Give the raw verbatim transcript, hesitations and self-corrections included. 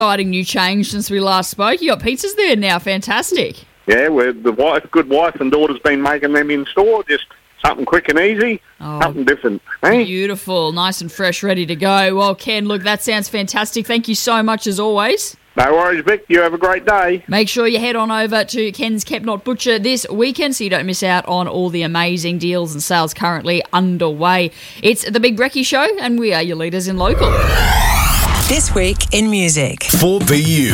Exciting new change since we last spoke. You got pizzas there now. Fantastic. Yeah, we're, the wife, good wife and daughter's been making them in store. Just something quick and easy, Oh, something different. Eh? Beautiful. Nice and fresh, ready to go. Well, Ken, look, that sounds fantastic. Thank you so much as always. No worries, Vic. You have a great day. Make sure you head on over to Ken's Kept Not Butcher this weekend so you don't miss out on all the amazing deals and sales currently underway. It's the Big Brekkie Show, and we are your leaders in local. This week in music. four B U.